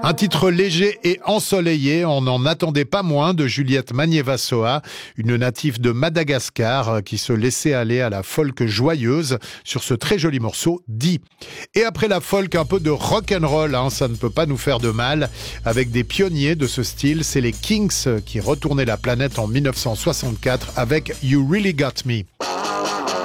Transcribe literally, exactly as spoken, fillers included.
Un titre léger et ensoleillé, on n'en attendait pas moins de Juliette Magnier-Vassoa, une native de Madagascar qui se laissait aller à la folk joyeuse sur ce très joli morceau dit. Et après la folk, un peu de rock'n'roll, hein, ça ne peut pas nous faire de mal. Avec des pionniers de ce style, c'est les Kinks qui retournaient la planète en dix-neuf cent soixante-quatre avec You Really Got Me.